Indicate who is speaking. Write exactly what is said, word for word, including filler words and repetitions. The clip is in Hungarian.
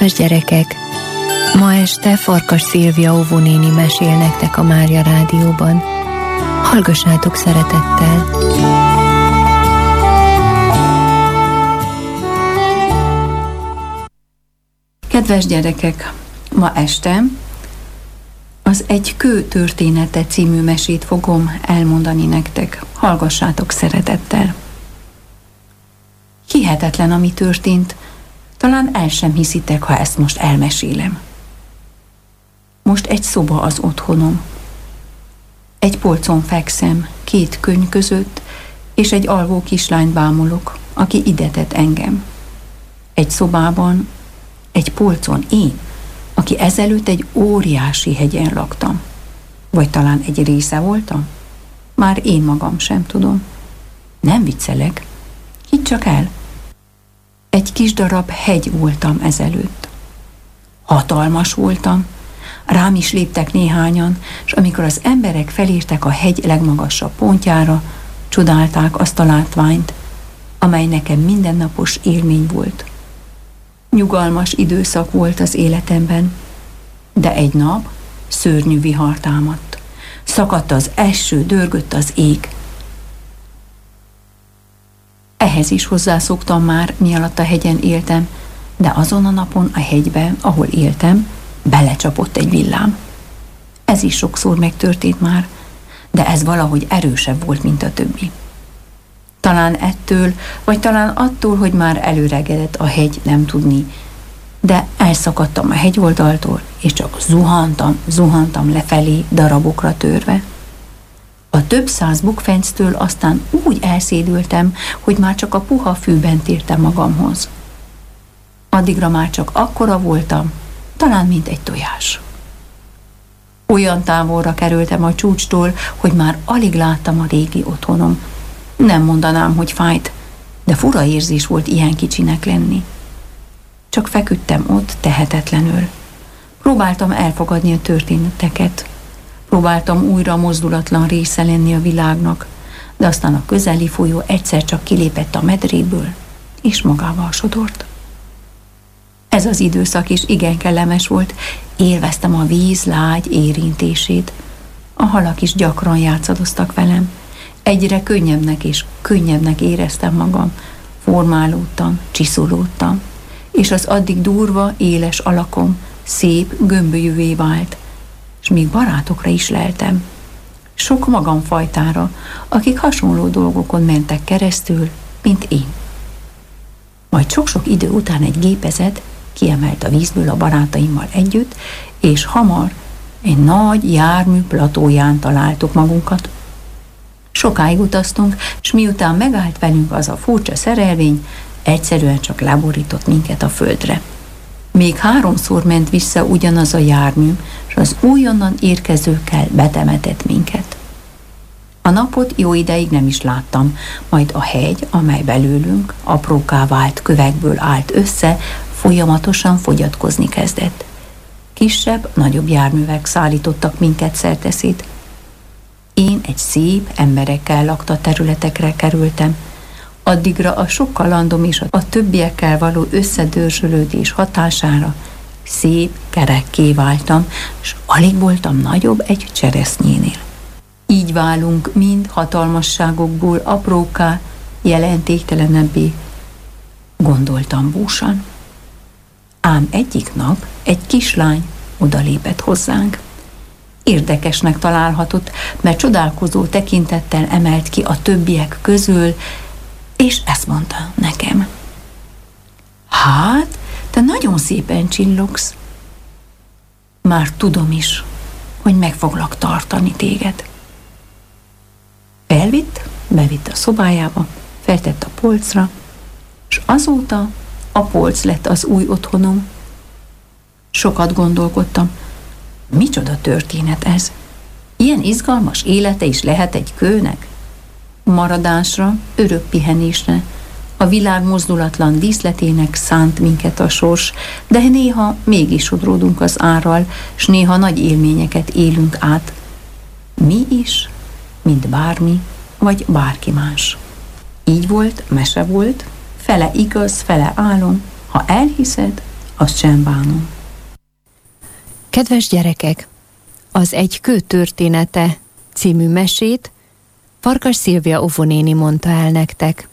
Speaker 1: Kedves gyerekek! Ma este Farkas Szilvia óvónéni mesél nektek a Mária Rádióban. Hallgassátok szeretettel!
Speaker 2: Kedves gyerekek! Ma este az Egy kő története című mesét fogom elmondani nektek. Hallgassátok szeretettel! Hihetetlen, ami történt. Talán el sem hiszitek, ha ezt most elmesélem. Most egy szoba az otthonom. Egy polcon fekszem, két könyv között, és egy alvó kislányt bámulok, aki ide tett engem. Egy szobában, egy polcon én, aki ezelőtt egy óriási hegyen laktam. Vagy talán egy része voltam? Már én magam sem tudom. Nem viccelek. Hidd csak el. Egy kis darab hegy voltam ezelőtt. Hatalmas voltam, rám is léptek néhányan, és amikor az emberek felértek a hegy legmagasabb pontjára, csodálták azt a látványt, amely nekem mindennapos élmény volt. Nyugalmas időszak volt az életemben, de egy nap szörnyű vihar támadt. Szakadt az eső, dörgött az ég. Ehhez is hozzászoktam már, mi alatt a hegyen éltem, de azon a napon a hegybe, ahol éltem, belecsapott egy villám. Ez is sokszor megtörtént már, de ez valahogy erősebb volt, mint a többi. Talán ettől, vagy talán attól, hogy már előregedett a hegy, nem tudni, de elszakadtam a hegyoldaltól, és csak zuhantam, zuhantam lefelé, darabokra törve. A több száz bukfenctől aztán úgy elszédültem, hogy már csak a puha fűben tértem magamhoz. Addigra már csak akkora voltam, talán mint egy tojás. Olyan távolra kerültem a csúcstól, hogy már alig láttam a régi otthonom. Nem mondanám, hogy fájt, de fura érzés volt ilyen kicsinek lenni. Csak feküdtem ott tehetetlenül. Próbáltam elfogadni a történeteket. Próbáltam újra mozdulatlan része lenni a világnak, de aztán a közeli folyó egyszer csak kilépett a medréből, és magával sodort. Ez az időszak is igen kellemes volt, élveztem a víz lágy érintését. A halak is gyakran játszadoztak velem. Egyre könnyebbnek és könnyebbnek éreztem magam. Formálódtam, csiszolódtam, és az addig durva, éles alakom szép, gömbölyűvé vált, és még barátokra is leltem. Sok magamfajtára, akik hasonló dolgokon mentek keresztül, mint én. Majd sok-sok idő után egy gépezet kiemelt a vízből a barátaimmal együtt, és hamar egy nagy jármű platóján találtuk magunkat. Sokáig utaztunk, és miután megállt velünk az a furcsa szerelvény, egyszerűen csak leborított minket a földre. Még háromszor ment vissza ugyanaz a jármű, és az újonnan érkezőkkel betemetett minket. A napot jó ideig nem is láttam, majd a hegy, amely belőlünk aprókká vált kövekből állt össze, folyamatosan fogyatkozni kezdett. Kisebb, nagyobb járművek szállítottak minket szerteszét. Én egy szép, emberekkel lakta területekre kerültem. Addigra a sok kalandom és a többiekkel való összedörzsölődés hatására szép kerekké váltam, és alig voltam nagyobb egy cseresznyénél. Így válunk mind hatalmasságokból aprókká, jelentéktelenebbé, gondoltam búsan. Ám egyik nap egy kislány odalépett hozzánk. Érdekesnek találhatott, mert csodálkozó tekintettel emelt ki a többiek közül, és ezt mondta nekem. Hát, te nagyon szépen csillogsz. Már tudom is, hogy meg foglak tartani téged. Felvitt, bevitt a szobájába, feltett a polcra, és azóta a polc lett az új otthonom. Sokat gondolkodtam, micsoda történet ez? Ilyen izgalmas élete is lehet egy kőnek? Maradásra, örök pihenésre, a világ mozdulatlan díszletének szánt minket a sors, de néha mégis sodródunk az árral, s néha nagy élményeket élünk át. Mi is, mint bármi, vagy bárki más. Így volt, mese volt, fele igaz, fele álom, ha elhiszed, azt sem bánom.
Speaker 1: Kedves gyerekek, az Egy kő története című mesét Farkas Szilvia óvónéni mondta el nektek.